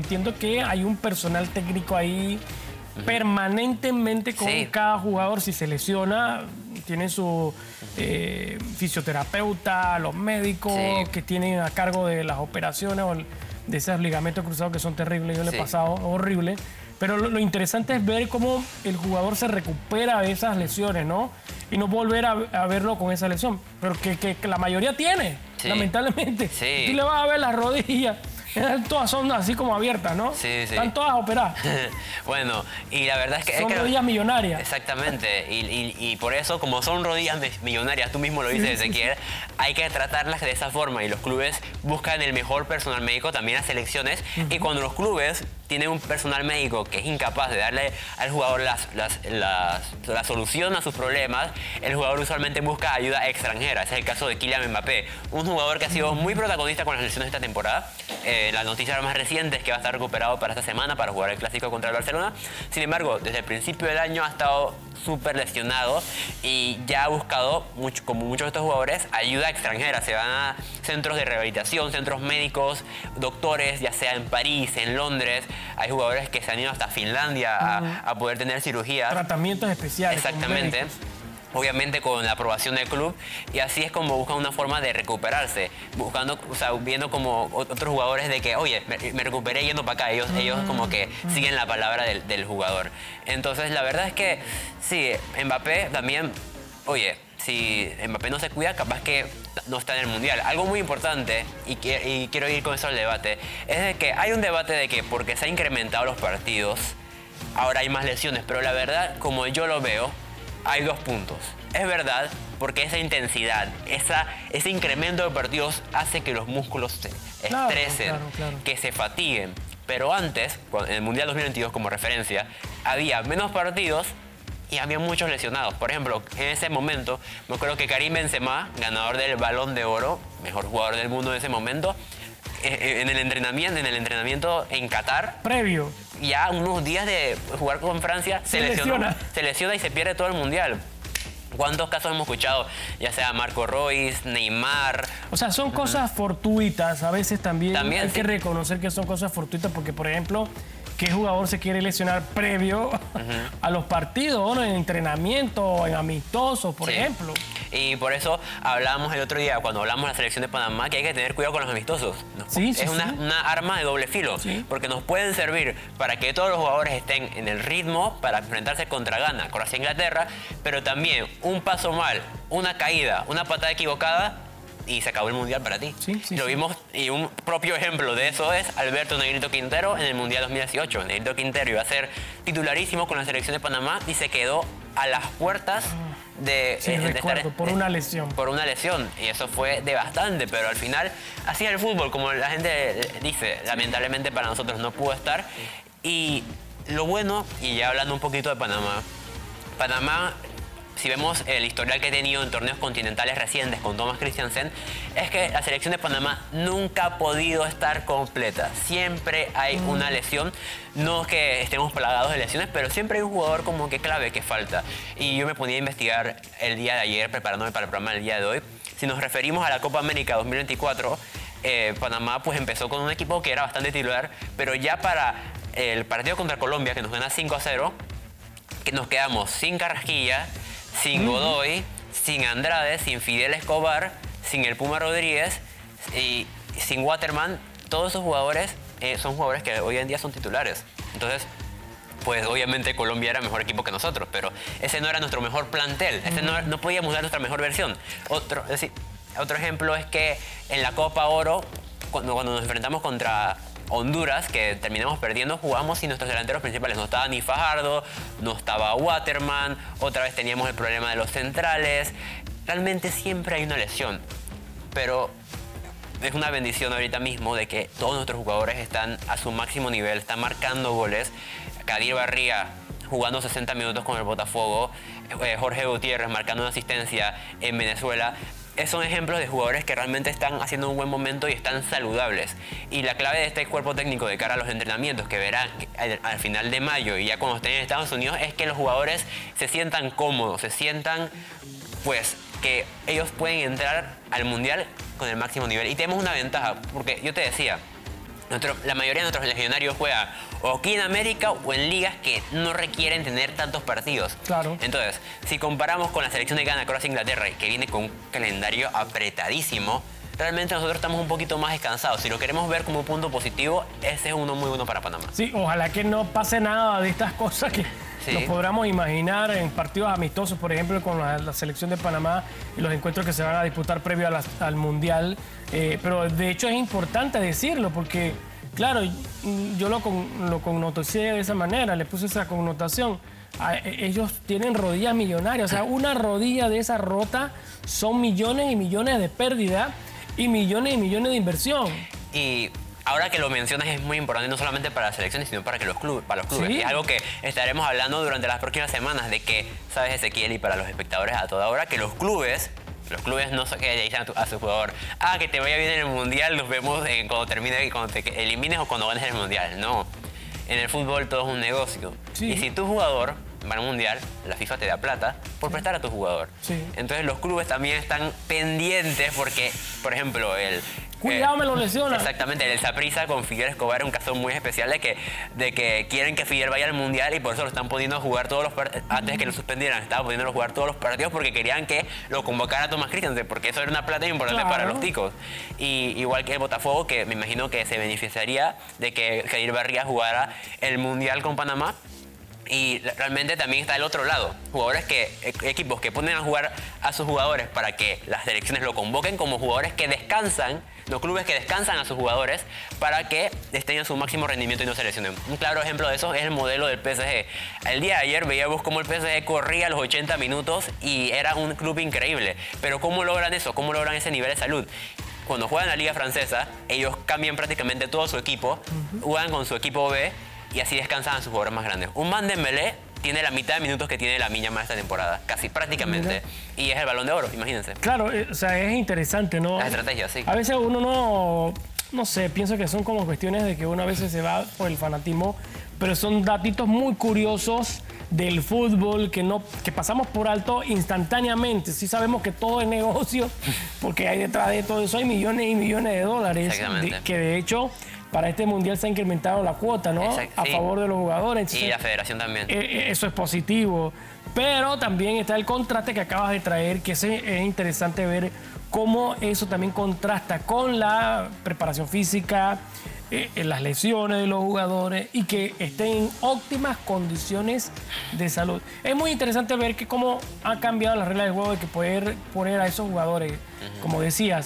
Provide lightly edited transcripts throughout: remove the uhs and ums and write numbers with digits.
entiendo que hay un personal técnico ahí permanentemente con cada jugador. Si se lesiona, tienen su fisioterapeuta, los médicos que tienen a cargo de las operaciones o de esos ligamentos cruzados que son terribles. Yo le he pasado horrible. Pero lo interesante es ver cómo el jugador se recupera de esas lesiones, ¿no? Y no volver a verlo con esa lesión. Pero que la mayoría tiene, lamentablemente. Tú le vas a ver las rodillas. Todas son así como abiertas, ¿no? Están todas operadas. Bueno, y la verdad es que... Son rodillas millonarias. Exactamente. Y por eso, como son rodillas millonarias, tú mismo lo dices, Ezequiel, hay que tratarlas de esa forma. Y los clubes buscan el mejor personal médico, también las selecciones. Y cuando los clubes tienen un personal médico que es incapaz de darle al jugador la solución a sus problemas, el jugador usualmente busca ayuda extranjera. Ese es el caso de Kylian Mbappé, un jugador que ha sido muy protagonista con las lesiones de esta temporada. La noticia más reciente es que va a estar recuperado para esta semana para jugar el Clásico contra el Barcelona. Sin embargo, desde el principio del año ha estado súper lesionado y ya ha buscado, como muchos de estos jugadores, ayuda extranjera. Se van a centros de rehabilitación, centros médicos, doctores, ya sea en París, en Londres. Hay jugadores que se han ido hasta Finlandia a poder tener cirugías. Tratamientos especiales. Exactamente. Obviamente con la aprobación del club, y así es como buscan una forma de recuperarse, buscando, o sea, viendo como otros jugadores de que, oye, me recuperé yendo para acá, ellos como que siguen la palabra del jugador. Entonces la verdad es que sí, Mbappé también, oye, si Mbappé no se cuida, capaz que no está en el Mundial. Algo muy importante, y quiero ir con eso al debate, es de que hay un debate de que porque se han incrementado los partidos, ahora hay más lesiones, pero la verdad, como yo lo veo, hay dos puntos. Es verdad, porque esa intensidad, ese incremento de partidos hace que los músculos se estresen, que se fatiguen. Pero antes, en el Mundial 2022 como referencia, había menos partidos y había muchos lesionados. Por ejemplo, en ese momento, me acuerdo que Karim Benzema, ganador del Balón de Oro, mejor jugador del mundo en ese momento, en el entrenamiento en Qatar, previo, ya unos días de jugar con Francia, se lesiona y se pierde todo el Mundial. ¿Cuántos casos hemos escuchado? Ya sea Marco Reus, Neymar. O sea, son cosas fortuitas. A veces también hay que reconocer que son cosas fortuitas porque, por ejemplo, ¿qué jugador se quiere lesionar previo a los partidos, ¿no? En entrenamiento, en amistosos, por ejemplo? Y por eso hablábamos el otro día, cuando hablamos de la selección de Panamá, que hay que tener cuidado con los amistosos. Es una arma de doble filo, porque nos pueden servir para que todos los jugadores estén en el ritmo para enfrentarse contra Ghana, Croacia, Inglaterra, pero también un paso mal, una caída, una patada equivocada, y se acabó el Mundial para ti. Lo vimos, y un propio ejemplo de eso es Alberto Negrito Quintero en el Mundial 2018. Negrito Quintero iba a ser titularísimo con la selección de Panamá y se quedó a las puertas de estar por una lesión. Por una lesión, y eso fue devastante, pero al final, así es el fútbol, como la gente dice, lamentablemente para nosotros no pudo estar. Y lo bueno, y ya hablando un poquito de Panamá, si vemos el historial que ha tenido en torneos continentales recientes con Thomas Christiansen, es que la selección de Panamá nunca ha podido estar completa. Siempre hay una lesión. No es que estemos plagados de lesiones, pero siempre hay un jugador como que clave que falta. Y yo me ponía a investigar el día de ayer, preparándome para el programa del día de hoy. Si nos referimos a la Copa América 2024, Panamá pues empezó con un equipo que era bastante titular, pero ya para el partido contra Colombia, que nos gana 5-0, que nos quedamos sin Carrasquilla, sin Godoy, sin Andrade, sin Fidel Escobar, sin el Puma Rodríguez y sin Waterman. Todos esos jugadores son jugadores que hoy en día son titulares. Entonces, pues obviamente Colombia era mejor equipo que nosotros, pero ese no era nuestro mejor plantel. No podíamos dar nuestra mejor versión. Otro ejemplo es que en la Copa Oro, cuando nos enfrentamos contra Honduras, que terminamos perdiendo, jugamos sin nuestros delanteros principales. No estaba ni Fajardo, no estaba Waterman, otra vez teníamos el problema de los centrales. Realmente siempre hay una lesión, pero es una bendición ahorita mismo de que todos nuestros jugadores están a su máximo nivel, están marcando goles. Kadir Barría jugando 60 minutos con el Botafogo, Jorge Gutiérrez marcando una asistencia en Venezuela. Son ejemplos de jugadores que realmente están haciendo un buen momento y están saludables. Y la clave de este cuerpo técnico de cara a los entrenamientos que verán al final de mayo y ya cuando estén en Estados Unidos es que los jugadores se sientan cómodos, se sientan pues que ellos pueden entrar al Mundial con el máximo nivel. Y tenemos una ventaja, porque yo te decía, La mayoría de nuestros legionarios juega o aquí en América o en ligas que no requieren tener tantos partidos. Claro. Entonces, si comparamos con la selección de Ghana, Croacia, Inglaterra, que viene con un calendario apretadísimo, realmente nosotros estamos un poquito más descansados. Si lo queremos ver como un punto positivo, ese es uno muy bueno para Panamá. Sí, ojalá que no pase nada de estas cosas que nos podamos imaginar en partidos amistosos, por ejemplo, con la selección de Panamá y los encuentros que se van a disputar previo al Mundial. Pero de hecho es importante decirlo porque, claro, yo lo connoté de esa manera, le puse esa connotación. Ellos tienen rodillas millonarias, o sea, una rodilla de esa rota son millones y millones de pérdida y millones de inversión. Y ahora que lo mencionas es muy importante no solamente para las selecciones, sino para los clubes. Sí. Es algo que estaremos hablando durante las próximas semanas, de que, sabes, Ezequiel, y para los espectadores a toda hora, que los clubes no son que le dicen a su jugador, que te vaya bien en el Mundial, nos vemos cuando termine, cuando te elimines o cuando ganes el Mundial. No, en el fútbol todo es un negocio. Sí. Y si tu jugador va al Mundial, la FIFA te da plata por prestar a tu jugador. Sí. Entonces los clubes también están pendientes porque, por ejemplo, cuidado, me lo lesiona. Exactamente, el Saprissa con Fidel Escobar es un caso muy especial de que quieren que Fidel vaya al Mundial y por eso lo están poniendo a jugar todos los partidos. Antes de que lo suspendieran, estaban poniéndolo a jugar todos los partidos porque querían que lo convocara a Thomas Christensen, porque eso era una plata importante para los ticos. Y igual que el Botafogo, que me imagino que se beneficiaría de que Jair Barría jugara el Mundial con Panamá. Y realmente también está el otro lado, equipos que ponen a jugar a sus jugadores para que las selecciones lo convoquen, como jugadores que descansan, los clubes que descansan a sus jugadores para que estén en su máximo rendimiento y no se lesionen. Un claro ejemplo de eso es el modelo del PSG. El día de ayer veíamos cómo el PSG corría a los 80 minutos y era un club increíble. Pero ¿cómo logran eso? ¿Cómo logran ese nivel de salud? Cuando juegan la Liga Francesa, ellos cambian prácticamente todo su equipo, juegan con su equipo B, y así descansan a sus jugadores más grandes. Un Ousmane Dembélé tiene la mitad de minutos que tiene Lamine Yamal esta temporada, casi prácticamente. Y es el Balón de Oro, imagínense. Claro, o sea, es interesante, ¿no? Las estrategias, sí. A veces uno no sé, pienso que son como cuestiones de que uno a veces se va por el fanatismo, pero son datitos muy curiosos del fútbol que pasamos por alto instantáneamente. Sí sabemos que todo es negocio, porque hay detrás de todo eso hay millones y millones de dólares. Que de hecho para este Mundial se ha incrementado la cuota, ¿no? A favor de los jugadores. Entonces, y la federación también. Eso es positivo. Pero también está el contraste que acabas de traer, que es interesante ver cómo eso también contrasta con la preparación física, las lesiones de los jugadores y que estén en óptimas condiciones de salud. Es muy interesante ver que cómo ha cambiado la regla del juego de que poder poner a esos jugadores, como decías,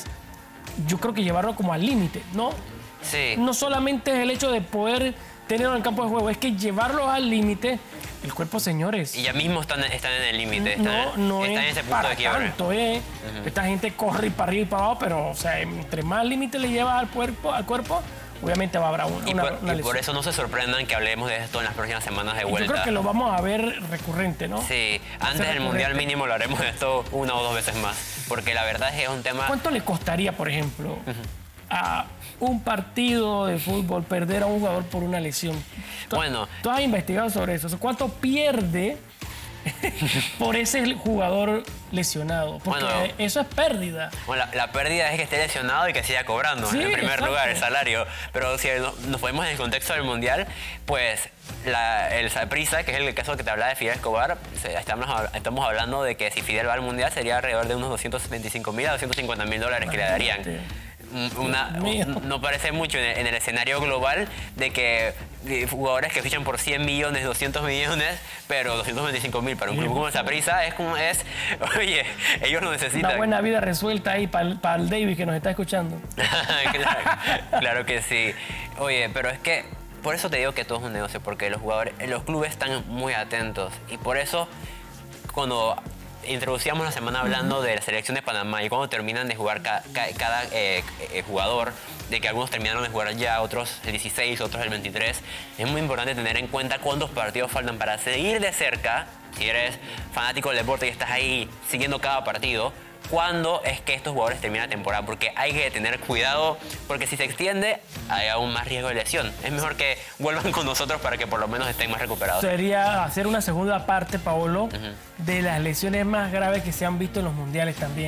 yo creo que llevarlo como al límite, ¿no? Sí. No solamente es el hecho de poder tenerlo en el campo de juego, es que llevarlo al límite, el cuerpo, señores. Y ya mismo están en el límite, no están en ese punto de quiebre. Esta gente corre para arriba y para abajo, pero o sea, entre más límite le llevas al cuerpo, obviamente va a haber una lesión. Por eso no se sorprendan que hablemos de esto en las próximas semanas de vuelta. Yo creo que lo vamos a ver recurrente, ¿no? Sí, antes del Mundial mínimo lo haremos de esto 1 o 2 veces más, porque la verdad es que es un tema... ¿Cuánto le costaría, por ejemplo, a un partido de fútbol perder a un jugador por una lesión? Bueno, ¿Tú has investigado sobre eso? ¿Cuánto pierde por ese jugador lesionado? Porque eso es pérdida. Bueno, la pérdida es que esté lesionado y que siga cobrando, en primer lugar, el salario. Pero si nos ponemos en el contexto del Mundial, pues el Saprissa, que es el caso que te hablaba de Fidel Escobar, estamos hablando de que si Fidel va al Mundial sería alrededor de unos $225,000 a $250,000 que le darían. No parece mucho en el escenario global de que jugadores que fichan por 100 millones, 200 millones, pero 225,000 para un club como el Saprissa oye, ellos lo necesitan. Una buena vida resuelta ahí para el David que nos está escuchando. Claro que sí. Oye, pero es que por eso te digo que todo es un negocio, porque los clubes están muy atentos y por eso cuando introducíamos la semana hablando de la selección de Panamá y cuando terminan de jugar cada jugador, de que algunos terminaron de jugar ya, otros el 16, otros el 23, es muy importante tener en cuenta cuántos partidos faltan para seguir de cerca, si eres fanático del deporte y estás ahí siguiendo cada partido, cuándo es que estos jugadores terminan la temporada, porque hay que tener cuidado, porque si se extiende hay aún más riesgo de lesión. Es mejor que vuelvan con nosotros para que por lo menos estén más recuperados. Sería hacer una segunda parte, Paolo, de las lesiones más graves que se han visto en los mundiales también.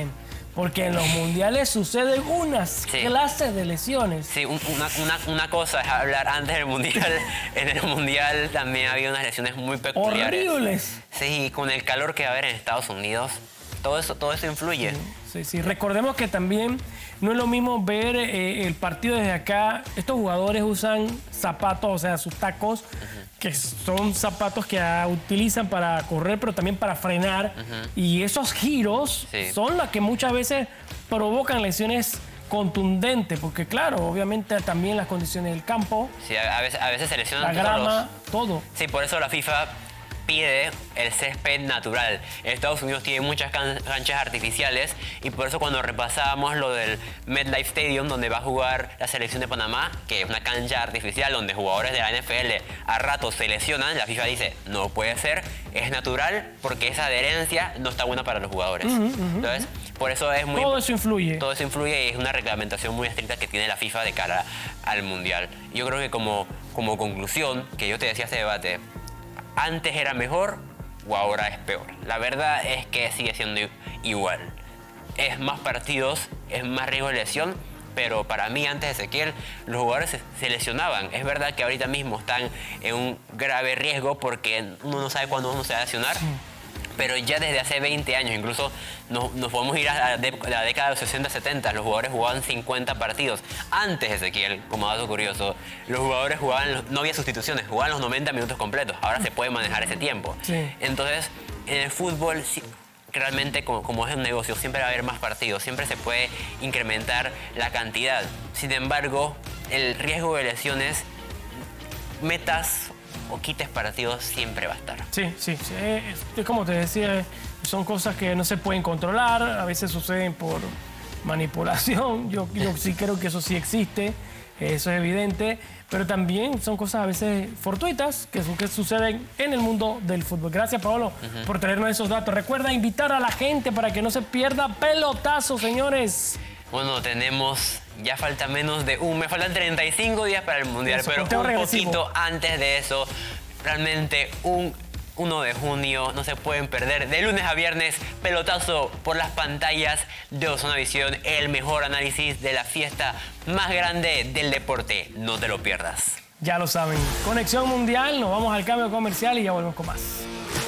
Porque en los mundiales suceden unas clases de lesiones. Sí, una cosa es hablar antes del mundial. En el mundial también había unas lesiones muy peculiares. Horribles. Sí, con el calor que va a haber en Estados Unidos, todo eso influye. Sí. Recordemos que también no es lo mismo ver el partido desde acá. Estos jugadores usan zapatos, o sea, sus tacos, que son zapatos que utilizan para correr, pero también para frenar. Y esos giros son los que muchas veces provocan lesiones contundentes, porque claro, obviamente también las condiciones del campo. Sí, a veces se lesionan la grama, todo. Sí, por eso la FIFA pide el césped natural. Estados Unidos tiene muchas canchas artificiales y por eso cuando repasábamos lo del MetLife Stadium, donde va a jugar la selección de Panamá, que es una cancha artificial donde jugadores de la NFL a ratos se lesionan, la FIFA dice, no puede ser, es natural porque esa adherencia no está buena para los jugadores. Entonces, por eso es muy... Todo eso influye. Todo eso influye y es una reglamentación muy estricta que tiene la FIFA de cara al Mundial. Yo creo que como conclusión, que yo te decía este debate, ¿antes era mejor o ahora es peor? La verdad es que sigue siendo igual. Es más partidos, es más riesgo de lesión, pero para mí antes de Ezequiel los jugadores se lesionaban. Es verdad que ahorita mismo están en un grave riesgo porque uno no sabe cuándo uno se va a lesionar. Pero ya desde hace 20 años, incluso nos podemos ir a la década de los 60-70, los jugadores jugaban 50 partidos. Antes de Ezequiel, como dato curioso, los jugadores jugaban, no había sustituciones, jugaban los 90 minutos completos. Ahora se puede manejar ese tiempo. Entonces, en el fútbol, realmente, como es un negocio, siempre va a haber más partidos, siempre se puede incrementar la cantidad. Sin embargo, el riesgo de lesiones, metas o quites partidos siempre va a estar. Sí. Es como te decía, son cosas que no se pueden controlar, a veces suceden por manipulación. Yo sí creo que eso sí existe, eso es evidente, pero también son cosas a veces fortuitas que suceden en el mundo del fútbol. Gracias, Paolo, por traernos esos datos. Recuerda invitar a la gente para que no se pierda Pelotazo, señores. Bueno, ya falta menos de me faltan 35 días para el Mundial, pero un poquito antes de eso, realmente 1 de junio, no se pueden perder, de lunes a viernes, Pelotazo por las pantallas de Ozona Visión, el mejor análisis de la fiesta más grande del deporte, no te lo pierdas. Ya lo saben, Conexión Mundial, nos vamos al cambio comercial y ya volvemos con más.